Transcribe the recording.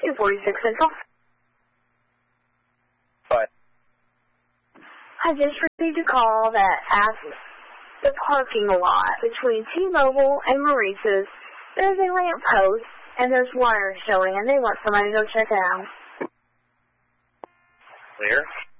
246 Central. Bye. I just received a call that asked the parking lot between T-Mobile and Maurice's. There's a lamp post and there's wires showing, and they want somebody to go check it out. Clear.